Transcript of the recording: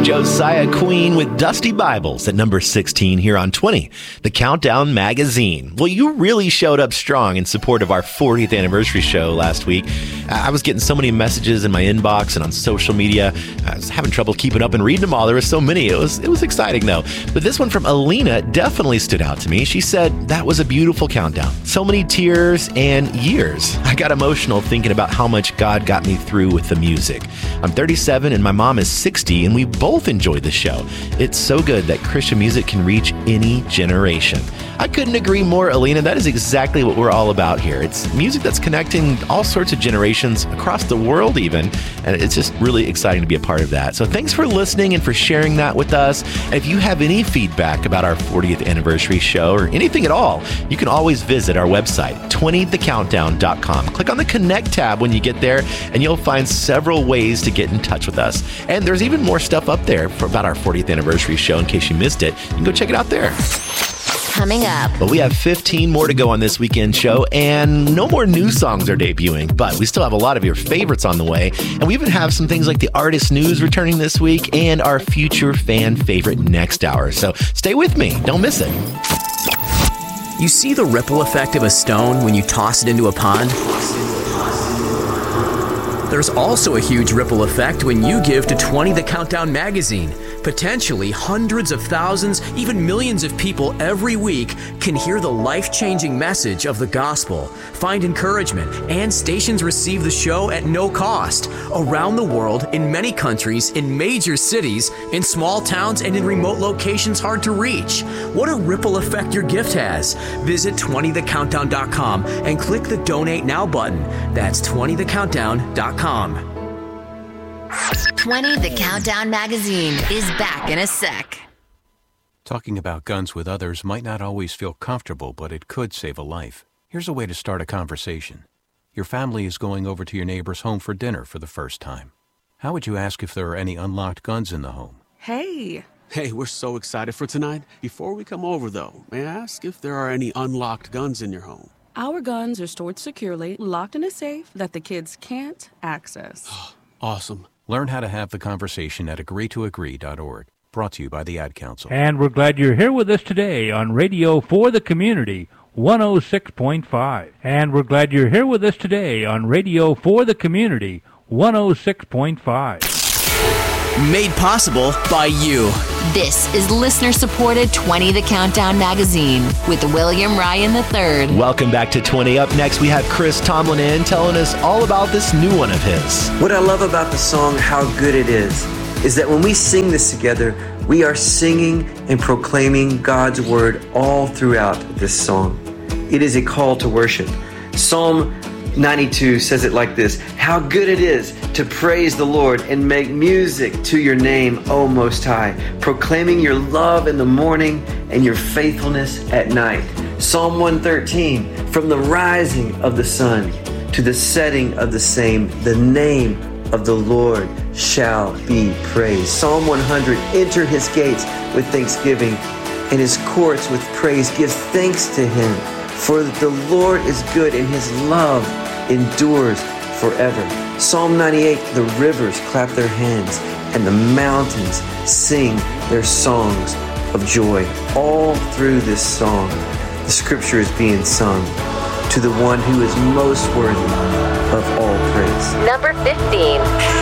Josiah Queen with Dusty Bibles at number 16 here on 20, the Countdown Magazine. Well, you really showed up strong in support of our 40th anniversary show last week. I was getting so many messages in my inbox and on social media. I was having trouble keeping up and reading them all. There were so many. It was exciting, though. But this one from Alina definitely stood out to me. She said, that was a beautiful countdown. So many tears and years. I got emotional thinking about how much God got me through with the music. I'm 37 and my mom is 60, and we both enjoyed the show. It's so good that Christian music can reach any generation. I couldn't agree more, Alina. That is exactly what we're all about here. It's music that's connecting all sorts of generations across the world even, and it's just really exciting to be a part of that. So thanks for listening and for sharing that with us. And if you have any feedback about our 40th anniversary show or anything at all, you can always visit our website, 20thecountdown.com. Click on the Connect tab when you get there, and you'll find several ways to get in touch with us. And there's even more stuff up there about our 40th anniversary show in case you missed it. You can go check it out there. Coming up. But we have 15 more to go on this weekend show, and no more new songs are debuting, but we still have a lot of your favorites on the way. And we even have some things like the artist news returning this week and our future fan favorite next hour. So stay with me. Don't miss it. You see the ripple effect of a stone when you toss it into a pond? There's also a huge ripple effect when you give to 20 The Countdown magazine. Potentially hundreds of thousands, even millions of people every week can hear the life-changing message of the gospel, find encouragement, and stations receive the show at no cost. Around the world, in many countries, in major cities, in small towns, and in remote locations hard to reach. What a ripple effect your gift has. Visit 20thecountdown.com and click the Donate Now button. That's 20thecountdown.com. 20 The Countdown Magazine is back in a sec. Talking about guns with others might not always feel comfortable, but it could save a life. Here's a way to start a conversation. Your family is going over to your neighbor's home for dinner for the first time. How would you ask if there are any unlocked guns in the home? Hey, we're so excited for tonight. Before we come over, though, may I ask if there are any unlocked guns in your home? Our guns are stored securely, locked in a safe that the kids can't access. Awesome. Learn how to have the conversation at agreetoagree.org. Brought to you by the Ad Council. And we're glad you're here with us today on Radio for the Community, 106.5. And we're glad you're here with us today on Radio for the Community, 106.5. Made possible by you. This is listener-supported 20 The Countdown Magazine with William Ryan III. Welcome back to 20. Up next, we have Chris Tomlin in telling us all about this new one of his. What I love about the song, How Good It Is that when we sing this together, we are singing and proclaiming God's word all throughout this song. It is a call to worship. Psalm 92 says it like this: how good it is to praise the Lord and make music to your name, O Most High, proclaiming your love in the morning and your faithfulness at night. Psalm 113, from the rising of the sun to the setting of the same, the name of the Lord shall be praised. Psalm 100, enter his gates with thanksgiving and his courts with praise. Give thanks to him, for the Lord is good and his love endures forever. Psalm 98, the rivers clap their hands and the mountains sing their songs of joy. All through this song, the scripture is being sung to the one who is most worthy of all praise. Number 15.